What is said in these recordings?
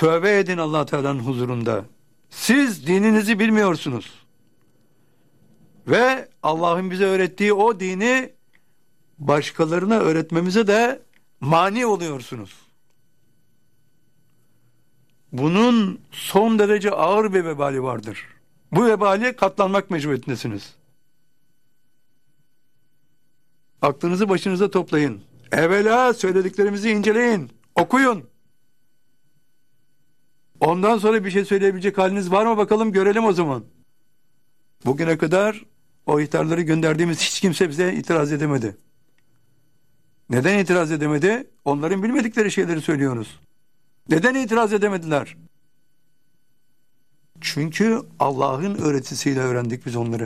Tövbe edin Allah Teala'nın huzurunda. Siz dininizi bilmiyorsunuz. Ve Allah'ın bize öğrettiği o dini başkalarına öğretmemize de mani oluyorsunuz. Bunun son derece ağır bir vebali vardır. Bu vebali katlanmak mecburiyetindesiniz. Aklınızı başınıza toplayın. Evvela söylediklerimizi inceleyin, okuyun. Ondan sonra bir şey söyleyebilecek haliniz var mı bakalım, görelim o zaman. Bugüne kadar o ihtarları gönderdiğimiz hiç kimse bize itiraz edemedi. Neden itiraz edemedi? Onların bilmedikleri şeyleri söylüyoruz. Neden itiraz edemediler? Çünkü Allah'ın öğretisiyle öğrendik biz onları.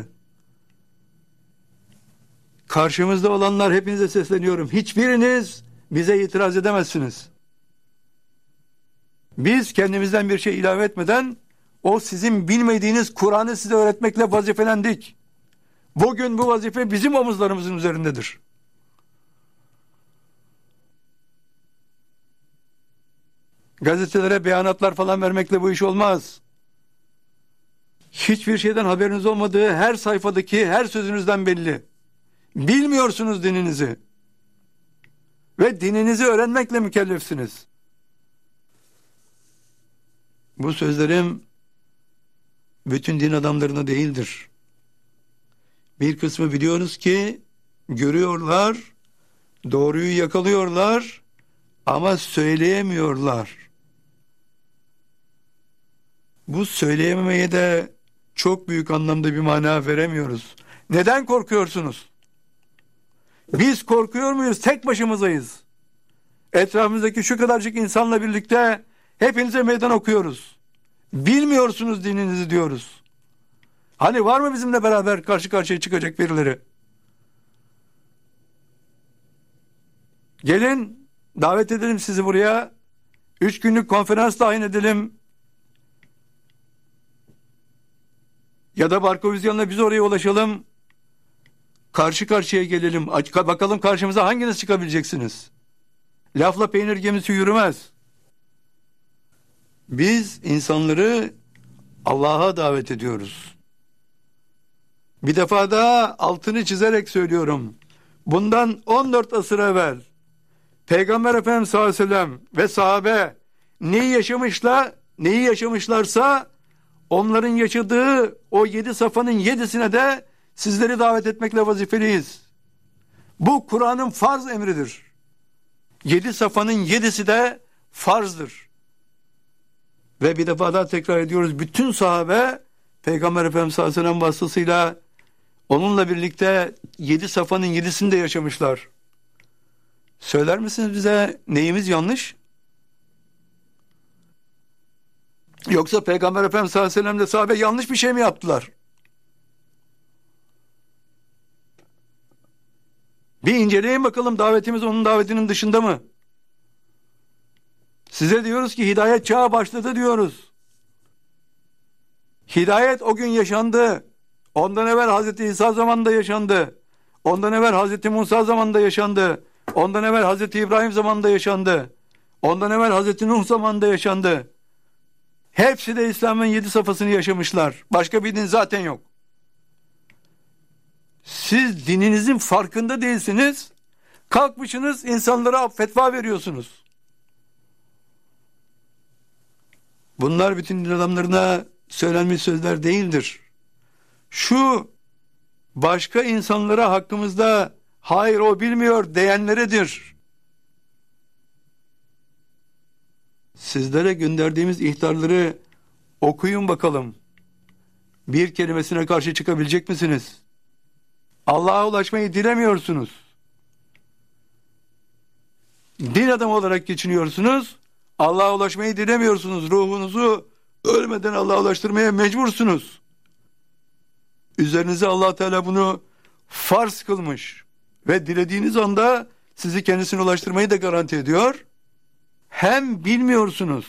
Karşımızda olanlar, hepinize sesleniyorum. Hiçbiriniz bize itiraz edemezsiniz. Biz kendimizden bir şey ilave etmeden o sizin bilmediğiniz Kur'an'ı size öğretmekle vazifelendik. Bugün bu vazife bizim omuzlarımızın üzerindedir. Gazetelere beyanatlar falan vermekle bu iş olmaz. Hiçbir şeyden haberiniz olmadığı her sayfadaki her sözünüzden belli. Bilmiyorsunuz dininizi. Ve dininizi öğrenmekle mükellefsiniz. Bu sözlerim bütün din adamlarına değildir. Bir kısmı biliyoruz ki görüyorlar, doğruyu yakalıyorlar ama söyleyemiyorlar. Bu söyleyememeye de çok büyük anlamda bir mana veremiyoruz. Neden korkuyorsunuz? Biz korkuyor muyuz? Tek başımızayız. Etrafımızdaki şu kadarcık insanla birlikte hepinize meydan okuyoruz. Bilmiyorsunuz dininizi diyoruz. Hani var mı bizimle beraber karşı karşıya çıkacak birileri? Gelin, davet edelim sizi buraya. 3 günlük konferans tayin edelim. Ya da Barkovizyon'la biz oraya ulaşalım. Karşı karşıya gelelim. Bakalım karşımıza hanginiz çıkabileceksiniz? Lafla peynir gemisi yürümez. Biz insanları Allah'a davet ediyoruz. Bir defa daha altını çizerek söylüyorum. Bundan 14 asır evvel Peygamber Efendimiz sallallahu aleyhi ve sellem ve sahabe neyi yaşamışlarsa onların yaşadığı o 7 safhanın 7'sine de sizleri davet etmekle vazifeliyiz. Bu Kur'an'ın farz emridir. 7 safhanın 7'si de farzdır. Ve bir defa daha tekrar ediyoruz. Bütün sahabe Peygamber Efendimiz sallallahu aleyhi ve sellem vasıtasıyla onunla birlikte 7 safhanın 7'sini de yaşamışlar. Söyler misiniz bize neyimiz yanlış? Yoksa Peygamber Efendimiz sallallahu aleyhi ve sellem de sahabe yanlış bir şey mi yaptılar? Bir inceleyin bakalım, davetimiz onun davetinin dışında mı? Size diyoruz ki hidayet çağı başladı diyoruz. Hidayet o gün yaşandı. Ondan evvel Hazreti İsa zamanında yaşandı. Ondan evvel Hazreti Musa zamanında yaşandı. Ondan evvel Hazreti İbrahim zamanında yaşandı. Ondan evvel Hazreti Nuh zamanında yaşandı. Hepsi de İslam'ın 7 safhasını yaşamışlar. Başka bir din zaten yok. Siz dininizin farkında değilsiniz. Kalkmışsınız insanlara fetva veriyorsunuz. Bunlar bütün din adamlarına söylenmiş sözler değildir. Şu başka insanlara hakkımızda hayır o bilmiyor diyenleredir. Sizlere gönderdiğimiz ihtarları okuyun bakalım. Bir kelimesine karşı çıkabilecek misiniz? Allah'a ulaşmayı dilemiyorsunuz. Din adamı olarak geçiniyorsunuz. Allah'a ulaşmayı dilemiyorsunuz. Ruhunuzu ölmeden Allah'a ulaştırmaya mecbursunuz. Üzerinize Allah Teala bunu farz kılmış ve dilediğiniz anda sizi kendisine ulaştırmayı da garanti ediyor. Hem bilmiyorsunuz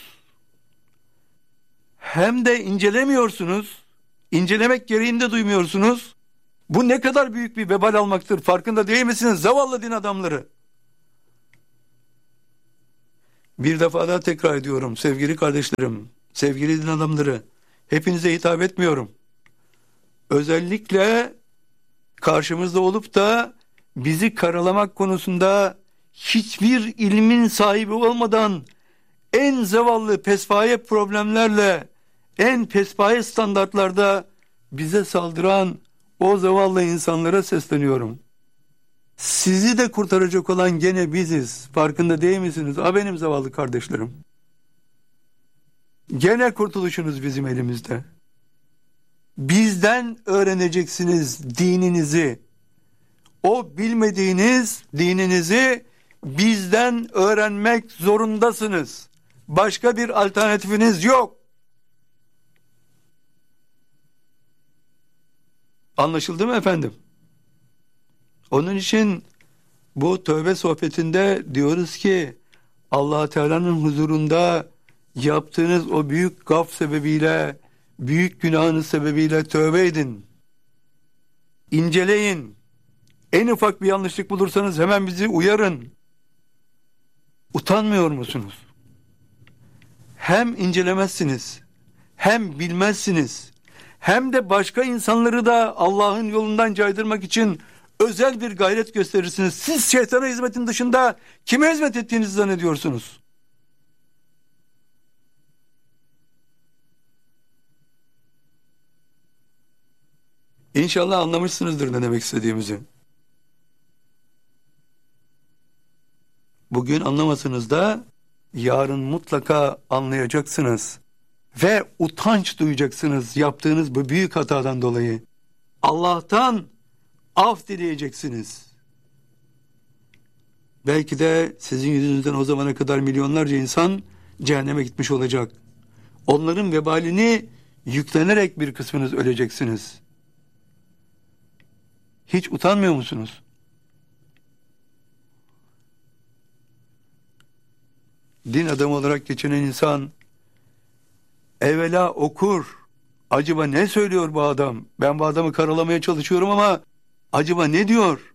hem de incelemiyorsunuz. İncelemek gereğini de duymuyorsunuz. Bu ne kadar büyük bir vebal almaktır. Farkında değil misiniz zavallı din adamları? Bir defa daha tekrar ediyorum sevgili kardeşlerim, sevgili din adamları, hepinize hitap etmiyorum. Özellikle karşımızda olup da bizi karalamak konusunda hiçbir ilmin sahibi olmadan en zavallı pespaye problemlerle, en pespaye standartlarda bize saldıran o zavallı insanlara sesleniyorum. Sizi de kurtaracak olan gene biziz. Farkında değil misiniz? Benim zavallı kardeşlerim. Gene kurtuluşunuz bizim elimizde. Bizden öğreneceksiniz dininizi. O bilmediğiniz dininizi bizden öğrenmek zorundasınız. Başka bir alternatifiniz yok. Anlaşıldı mı efendim? Onun için bu tövbe sohbetinde diyoruz ki Allah Teala'nın huzurunda yaptığınız o büyük gaf sebebiyle, büyük günahınız sebebiyle tövbe edin. İnceleyin. En ufak bir yanlışlık bulursanız hemen bizi uyarın. Utanmıyor musunuz? Hem incelemezsiniz, hem bilmezsiniz, hem de başka insanları da Allah'ın yolundan caydırmak için özel bir gayret gösterirsiniz. Siz şeytana hizmetin dışında kime hizmet ettiğinizi zannediyorsunuz? İnşallah anlamışsınızdır ne demek istediğimizi. Bugün anlamasanız da yarın mutlaka anlayacaksınız. Ve utanç duyacaksınız yaptığınız bu büyük hatadan dolayı. Allah'tan af dileyeceksiniz. Belki de sizin yüzünüzden o zamana kadar milyonlarca insan cehenneme gitmiş olacak. Onların vebalini yüklenerek bir kısmınız öleceksiniz. Hiç utanmıyor musunuz? Din adamı olarak geçinen insan evvela okur. Acaba ne söylüyor bu adam? Ben bu adamı karalamaya çalışıyorum ama acaba ne diyor?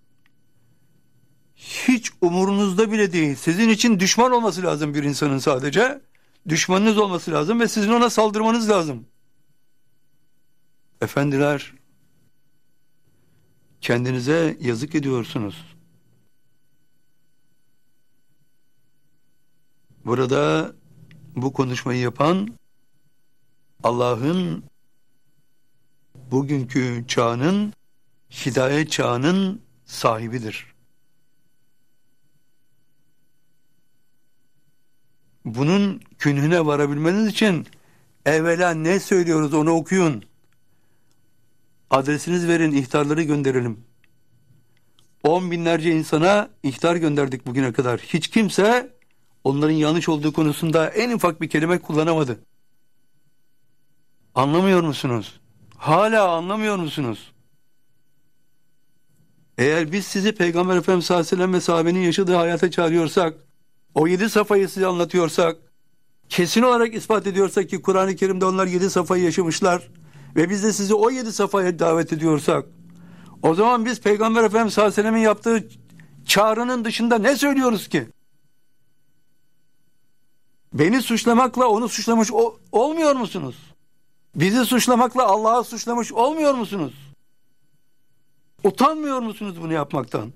Hiç umurunuzda bile değil. Sizin için düşman olması lazım bir insanın sadece. Düşmanınız olması lazım ve sizin ona saldırmanız lazım. Efendiler, kendinize yazık ediyorsunuz. Burada bu konuşmayı yapan Allah'ın bugünkü çağının, hidayet çağının sahibidir. Bunun künhüne varabilmeniz için evvela ne söylüyoruz onu okuyun. Adresiniz verin, ihtarları gönderelim. 10 binlerce insana ihtar gönderdik bugüne kadar. Hiç kimse onların yanlış olduğu konusunda en ufak bir kelime kullanamadı. Anlamıyor musunuz? Hala anlamıyor musunuz? Eğer biz sizi Peygamber Efendimiz sallallahu aleyhi ve sellem ve sahabenin yaşadığı hayata çağırıyorsak, o 7 safhayı size anlatıyorsak, kesin olarak ispat ediyorsak ki Kur'an-ı Kerim'de onlar 7 safhayı yaşamışlar ve biz de sizi o 7 safhaya davet ediyorsak, o zaman biz Peygamber Efendimiz sallallahu aleyhi ve sellemin yaptığı çağrının dışında ne söylüyoruz ki? Beni suçlamakla onu suçlamış olmuyor musunuz? Bizi suçlamakla Allah'ı suçlamış olmuyor musunuz? Utanmıyor musunuz bunu yapmaktan?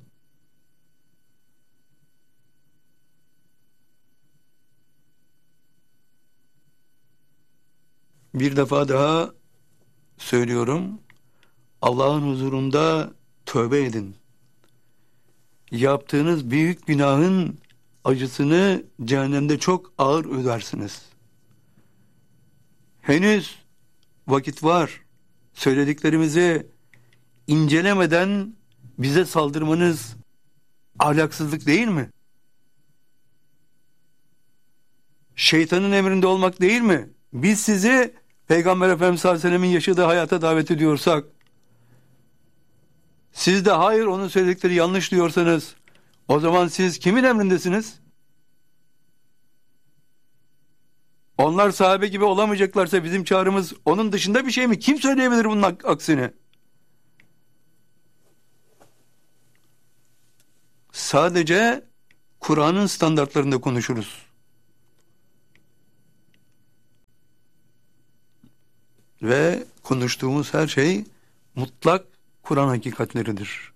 Bir defa daha söylüyorum. Allah'ın huzurunda tövbe edin. Yaptığınız büyük günahın acısını cehennemde çok ağır ödersiniz. Henüz vakit var. Söylediklerimizi incelemeden bize saldırmanız ahlaksızlık değil mi? Şeytanın emrinde olmak değil mi? Biz sizi Peygamber Efendimiz sallallahu aleyhi ve sellemin yaşadığı hayata davet ediyorsak, siz de hayır onun söyledikleri yanlış diyorsanız, o zaman siz kimin emrindesiniz? Onlar sahabe gibi olamayacaklarsa bizim çağrımız onun dışında bir şey mi? Kim söyleyebilir bunun aksini? Sadece Kur'an'ın standartlarında konuşuruz. ve konuştuğumuz her şey mutlak Kur'an hakikatleridir.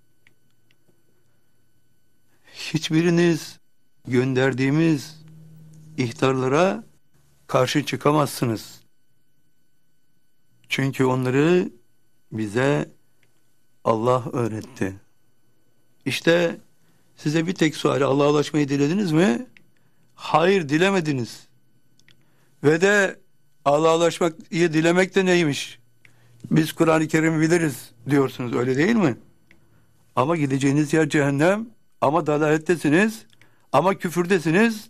Hiçbiriniz gönderdiğimiz ihtarlara karşı çıkamazsınız. Çünkü onları bize Allah öğretti. İşte size bir tek suali, Allah'a ulaşmayı dilediniz mi? Hayır, dilemediniz. Ve de Allah'a ulaşmayı dilemek de neymiş? Biz Kur'an-ı Kerim'i biliriz diyorsunuz, öyle değil mi? Ama gideceğiniz yer cehennem, ama dalalettesiniz, ama küfürdesiniz,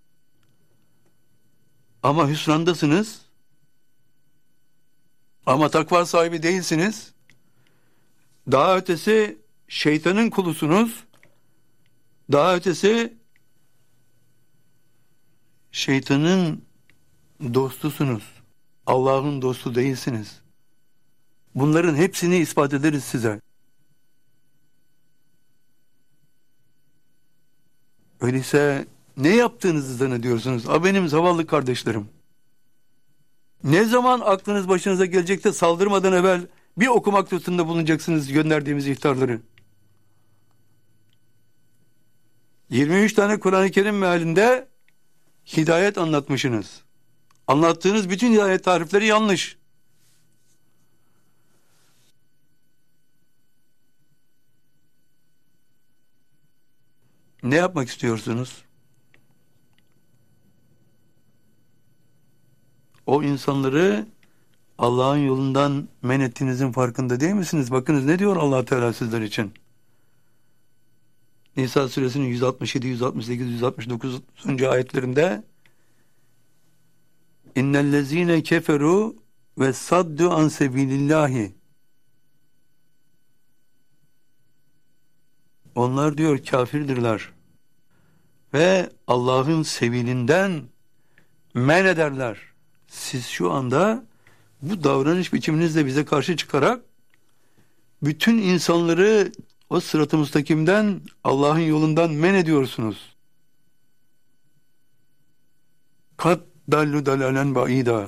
ama hüsrandasınız, ama takva sahibi değilsiniz. Daha ötesi şeytanın kulusunuz. Daha ötesi şeytanın dostusunuz. Allah'ın dostu değilsiniz. Bunların hepsini ispat ederiz size. Öyleyse ne yaptığınızı zannediyorsunuz? Benim zavallı kardeşlerim. Ne zaman aklınız başınıza gelecek de saldırmadan evvel bir okumak lütfunda bulunacaksınız gönderdiğimiz ihtarları? 23 tane Kur'an-ı Kerim mealinde hidayet anlatmışsınız. Anlattığınız bütün hidayet tarifleri yanlış. Ne yapmak istiyorsunuz? O insanları Allah'ın yolundan men ettiğinizin farkında değil misiniz? Bakınız ne diyor Allah Teala sizler için. Nisa suresinin 167, 168, 169. ayetlerinde İnnellezîne keferu ve saddu an sebilillahi. Onlar diyor kafirdirler ve Allah'ın sebilinden men ederler. Siz şu anda bu davranış biçiminizle bize karşı çıkarak bütün insanları o sırat-ı müstakimden, Allah'ın yolundan men ediyorsunuz. Kat dallu dalalen baida.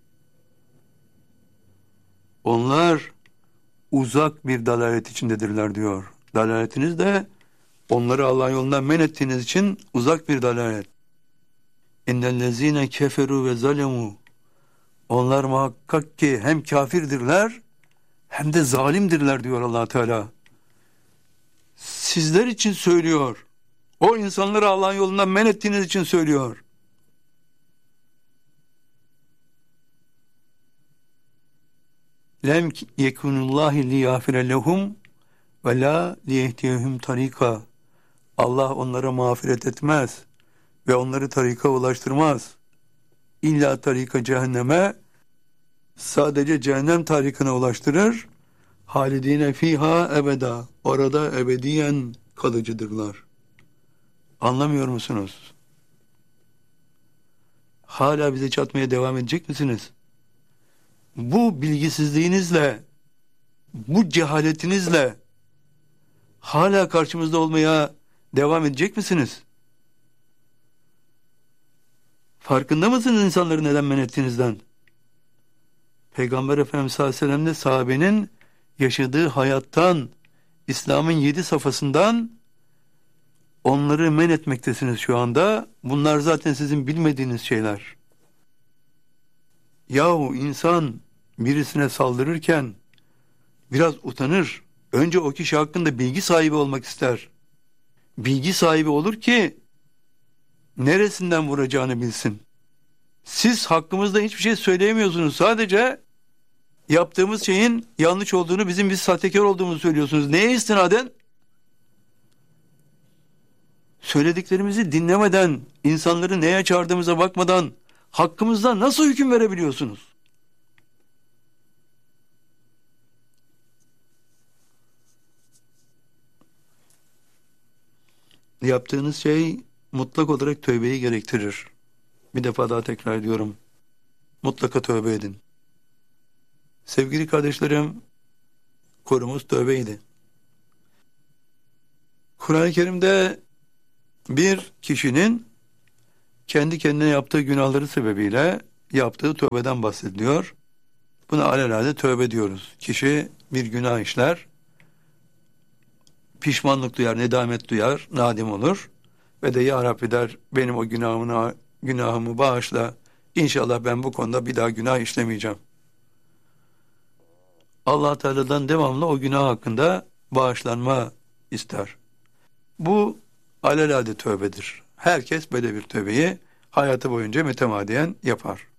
Onlar uzak bir dalalet içindedirler diyor. Dalaletiniz de onları Allah'ın yolundan men ettiğiniz için uzak bir dalalet. İnnellezîne keferu ve zalemu. Onlar muhakkak ki hem kafirdirler hem de zalimdirler diyor Allah Teala. Sizler için söylüyor. O insanları Allah'ın yolundan men ettiğiniz için söylüyor. Lem yekunullahi liyâfire lehum ve la liyehdiyehum tarika. Allah onlara mağfiret etmez ve onları tarika ulaştırmaz. İlla tarika cehenneme, sadece cehennem tarikına ulaştırır. Halidine fiha ebeda. Orada ebediyen kalıcıdırlar. Anlamıyor musunuz? Hala bize çatmaya devam edecek misiniz? Bu bilgisizliğinizle, bu cehaletinizle hala karşımızda olmaya devam edecek misiniz? Farkında mısınız insanları neden men ettiğinizden? Peygamber Efendimiz sallallahu aleyhi ve sellem de sahabenin yaşadığı hayattan, İslam'ın 7 safhasından onları men etmektesiniz şu anda. Bunlar zaten sizin bilmediğiniz şeyler. Yahu insan birisine saldırırken biraz utanır. Önce o kişi hakkında bilgi sahibi olmak ister. Bilgi sahibi olur ki neresinden vuracağını bilsin. Siz hakkımızda hiçbir şey söyleyemiyorsunuz. Sadece yaptığımız şeyin yanlış olduğunu, bizim bir sahtekar olduğumuzu söylüyorsunuz. Neye istinaden? Söylediklerimizi dinlemeden, insanları neye çağırdığımıza bakmadan hakkımızda nasıl hüküm verebiliyorsunuz? Yaptığınız şey mutlak olarak tövbeyi gerektirir. Bir defa daha tekrar ediyorum. Mutlaka tövbe edin. Sevgili kardeşlerim, konumuz tövbeydi. Kur'an-ı Kerim'de bir kişinin kendi kendine yaptığı günahları sebebiyle yaptığı tövbeden bahsediliyor. Buna alelade tövbe diyoruz. Kişi bir günah işler, pişmanlık duyar, nedamet duyar, nadim olur ve de ya Rabbi der, benim o günahımı bağışla. İnşallah ben bu konuda bir daha günah işlemeyeceğim. Allah Teala'dan devamlı o günah hakkında bağışlanma ister. Bu alelade tövbedir. Herkes böyle bir tövbeyi hayatı boyunca mütemadiyen yapar.